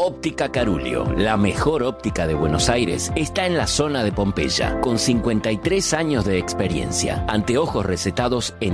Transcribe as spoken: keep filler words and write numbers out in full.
Óptica Carulio, la mejor óptica de Buenos Aires, está en la zona de Pompeya, con cincuenta y tres años de experiencia. Anteojos recetados en